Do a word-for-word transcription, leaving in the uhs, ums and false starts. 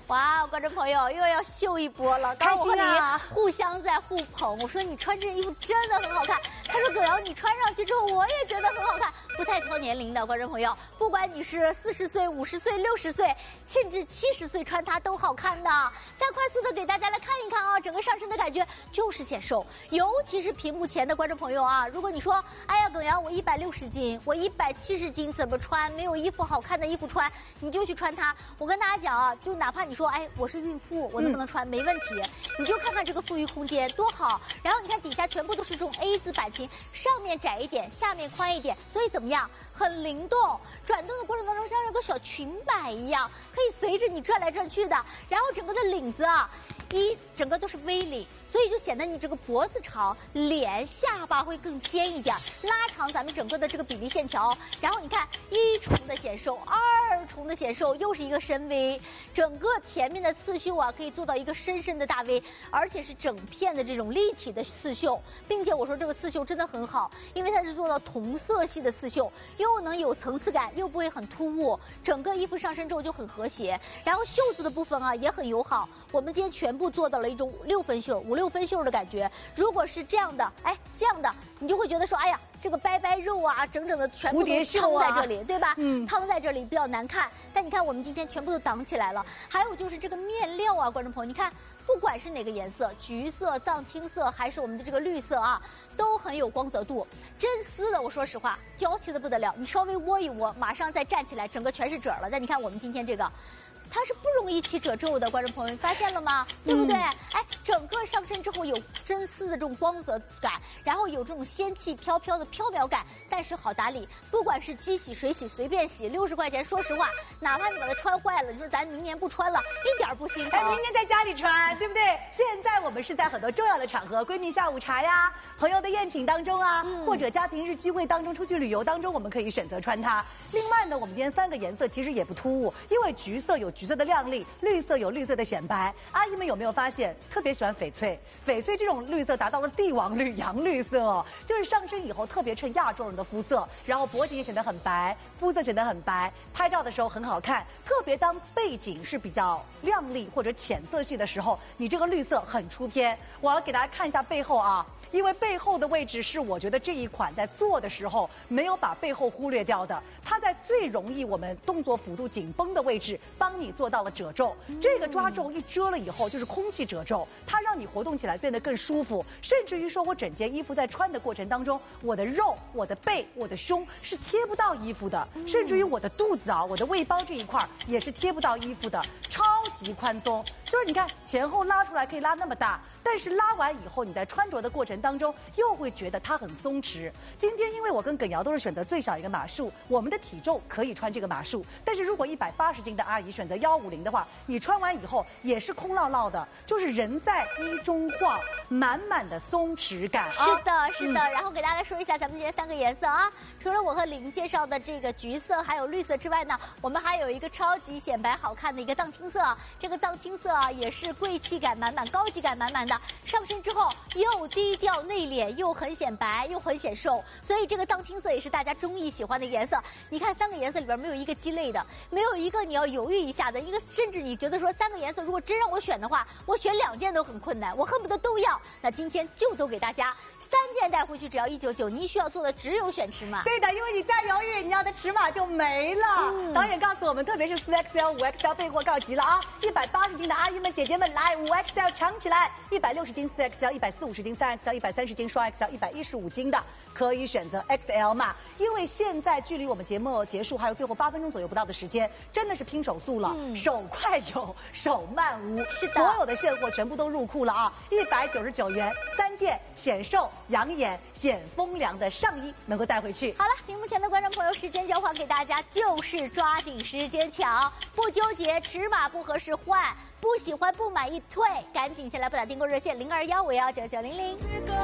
哇，观众朋友又要秀一波了！刚刚我和你互相在互捧，我说你穿这件衣服真的很好看，他说葛瑶你穿上去之后我也觉得很好看，不太挑年龄的观众朋友，不管你是四十岁、五十岁、六十岁，甚至七十岁穿它都好看的。再快速的给大家来看一看啊，整个上身的感觉就是显瘦，尤其是屏幕前的观众朋友啊，如果你说，哎呀，葛瑶我一百六十斤，我一百七十斤怎么穿？没有衣服好看的衣服穿，你就去穿它。我跟大家讲啊，就哪怕你说，哎，我是孕妇，我能不能穿？嗯、没问题，你就看看这个富裕空间多好。然后你看底下全部都是这种 A 字版型，上面窄一点，下面宽一点，所以怎么样？很灵动，转动的过程当中像有个小裙摆一样，可以随着你转来转去的。然后整个的领子啊，一整个都是 V 领，所以就显得你这个脖子长，脸下巴会更尖一点，拉长咱们整个的这个比例线条。然后你看一重的显瘦，二重的显瘦，又是一个深 V， 整个前面的刺绣啊可以做到一个深深的大 V， 而且是整片的这种立体的刺绣，并且我说这个刺绣真的很好，因为它是做到同色系的刺绣，又能有层次感，又不会很突兀，整个衣服上身之后就很和谐。然后袖子的部分啊也很友好，我们今天全部做到了一种六分袖、五六分袖的感觉。如果是这样的，哎，这样的你就会觉得说，哎呀，这个掰掰肉啊，整整的全部都撑在这里，对吧？嗯，撑在这里比较难看。但你看我们今天全部都挡起来了。还有就是这个面料啊，观众朋友，你看。不管是哪个颜色，橘色、藏青色，还是我们的这个绿色啊，都很有光泽度。真丝的，我说实话，娇气的不得了。你稍微窝一窝，马上再站起来，整个全是褶了。但你看我们今天这个。它是不容易起褶皱的，观众朋友，你发现了吗？对不对？嗯、哎，整个上身之后有真丝的这种光泽感，然后有这种仙气飘飘的飘渺感，但是好打理，不管是机洗、水洗，随便洗，六十块钱。说实话，哪怕你把它穿坏了，你说咱明年不穿了，一点不心疼。 哎，明年在家里穿，对不对？现在我们是在很多重要的场合，闺蜜下午茶呀，朋友的宴请当中啊，嗯、或者家庭日聚会当中，出去旅游当中，我们可以选择穿它。另外呢，我们今天三个颜色其实也不突兀，因为橘色有橘色的亮丽，绿色有绿色的显白。阿姨们有没有发现特别喜欢翡翠？翡翠这种绿色达到了帝王绿、洋绿色哦，就是上身以后特别衬亚洲人的肤色，然后脖颈也显得很白，肤色显得很白，拍照的时候很好看。特别当背景是比较亮丽或者浅色系的时候，你这个绿色很出片。我要给大家看一下背后啊。因为背后的位置是我觉得这一款在做的时候没有把背后忽略掉的，它在最容易我们动作幅度紧绷的位置帮你做到了褶皱。这个抓皱一遮了以后就是空气褶皱，它让你活动起来变得更舒服，甚至于说我整件衣服在穿的过程当中，我的肉、我的背、我的胸是贴不到衣服的，甚至于我的肚子啊、我的胃包这一块也是贴不到衣服的，超级宽松。就是你看前后拉出来可以拉那么大，但是拉完以后你在穿着的过程当中又会觉得它很松弛。今天因为我跟耿瑶都是选择最小一个码数，我们的体重可以穿这个码数，但是如果一百八十斤的阿姨选择幺五零的话，你穿完以后也是空落落的，就是人在衣中晃，满满的松弛感啊。 是的，是的。嗯、然后给大家说一下咱们今天三个颜色啊，除了我和玲介绍的这个橘色还有绿色之外呢，我们还有一个超级显白好看的一个藏青色，这个藏青色啊也是贵气感满满、高级感满满的，上身之后又低调内敛，又很显白，又很显瘦，所以这个藏青色也是大家中意喜欢的颜色。你看三个颜色里边没有一个鸡肋的，没有一个你要犹豫一下的，一个甚至你觉得说三个颜色如果真让我选的话，我选两件都很困难，我恨不得都要。那今天就都给大家三件带回去，只要一九九，你需要做的只有选尺码。 对的，因为你再犹豫，你要的尺码就没了。嗯、导演告诉我们，特别是四 X L、五 X L 备货告急了啊！一百八十斤的阿姨们、姐姐们，来五 X L 抢起来！一百六十斤四 X L， 一百四五十斤三 X L， 一百三十斤双 X L， 一百一十五斤的可以选择 X L 码。因为现在距离我们节目结束还有最后八分钟左右不到的时间，真的是拼手速了，嗯、手快有，手慢无。 是的， 所有的现货全部都入库了啊！一百九十九元三件显瘦、养眼、显风凉的上衣能够带回去。 好了，屏幕前的观众朋友，时间交还给大家，就是抓紧时间抢，不纠结，尺码不合适换，不喜欢不满意退，赶紧先来拨打订购热线零二幺五幺九九零零。